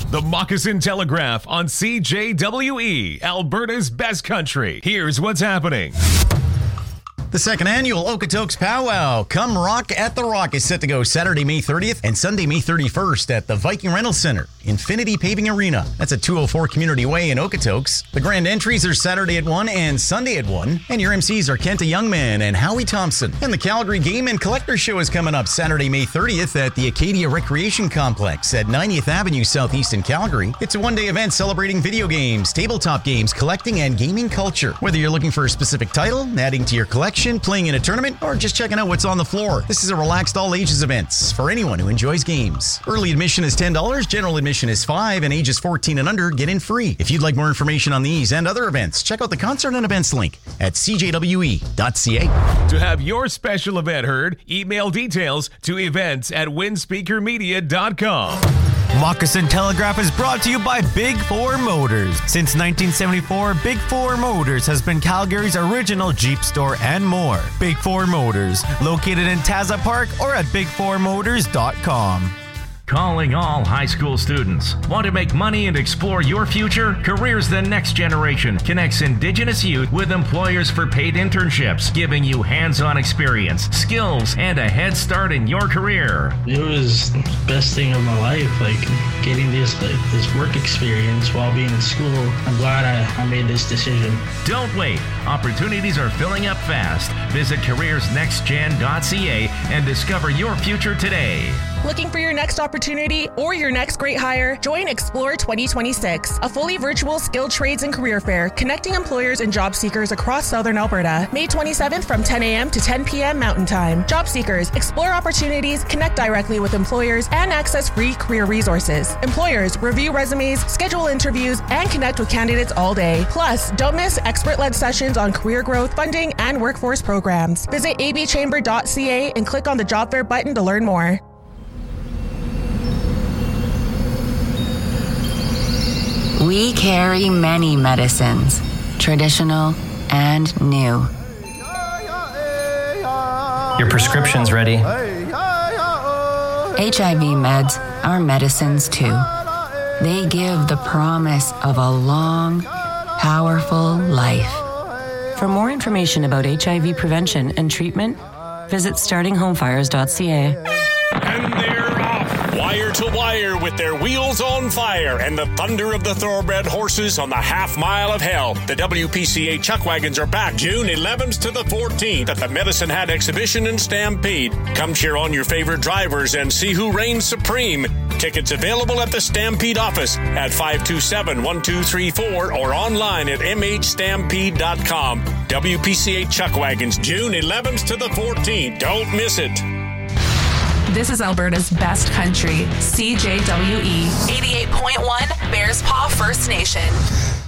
The Moccasin Telegraph on CJWE, Alberta's best country. Here's what's happening. The second annual Okotoks Powwow, Come Rock at the Rock, is set to go Saturday, May 30th and Sunday, May 31st at the Viking Rental Center, Infinity Paving Arena. That's at 204 Community Way in Okotoks. The grand entries are Saturday at 1 and Sunday at 1. And your MCs are Kenta Youngman and Howie Thompson. And the Calgary Game and Collector Show is coming up Saturday, May 30th at the Acadia Recreation Complex at 90th Avenue Southeast in Calgary. It's a one-day event celebrating video games, tabletop games, collecting, and gaming culture. Whether you're looking for a specific title, adding to your collection, playing in a tournament, or just checking out what's on the floor, this is a relaxed all-ages event for anyone who enjoys games. Early admission is $10, general admission is $5, and ages 14 and under get in free. If you'd like more information on these and other events, check out the concert and events link at cjwe.ca. To have your special event heard, email details to events@windspeakermedia.com. Moccasin Telegraph is brought to you by Big Four Motors. Since 1974, Big Four Motors has been Calgary's original Jeep store and more. Big Four Motors, located in Taza Park or at bigfourmotors.com. Calling all high school students. Want to make money and explore your future? Careers the Next Generation connects Indigenous youth with employers for paid internships, giving you hands-on experience, skills, and a head start in your career. It was the best thing of my life, getting this work experience while being in school. I'm glad I made this decision. Don't wait. Opportunities are filling up fast. Visit careersnextgen.ca and discover your future today. Looking for your next opportunity or your next great hire? Join Explore 2026, a fully virtual skilled trades and career fair connecting employers and job seekers across Southern Alberta. May 27th from 10 a.m. to 10 p.m. Mountain Time. Job seekers, explore opportunities, connect directly with employers, and access free career resources. Employers, review resumes, schedule interviews, and connect with candidates all day. Plus, don't miss expert-led sessions on career growth, funding, and workforce programs. Visit abchamber.ca and click on the job fair button to learn more. We carry many medicines, traditional and new. Your prescription's ready. HIV meds are medicines too. They give the promise of a long, powerful life. For more information about HIV prevention and treatment, visit startinghomefires.ca. And they're off, wire to wire, with their wheels on fire and the thunder of the thoroughbred horses on the half mile of hell. The WPCA Chuck Wagons are back June 11th to the 14th at the Medicine Hat Exhibition in Stampede. Come cheer on your favorite drivers and see who reigns supreme. Tickets available at the Stampede office at 527-1234 or online at mhstampede.com. WPCA Chuck Wagons, June 11th to the 14th. Don't miss it. This is Alberta's best country, CJWE 88.1 Bears Paw First Nation.